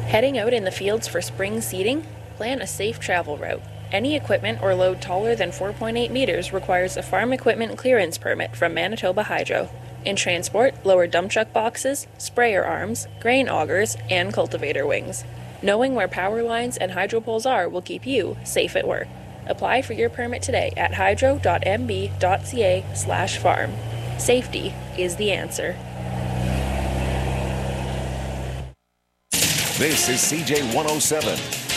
Heading out in the fields for spring seeding? Plan a safe travel route. Any equipment or load taller than 4.8 meters requires a farm equipment clearance permit from Manitoba Hydro. In transport, lower dump truck boxes, sprayer arms, grain augers, and cultivator wings. Knowing where power lines and hydro poles are will keep you safe at work. Apply for your permit today at hydro.mb.ca/farm. Safety is the answer. This is CJ 107.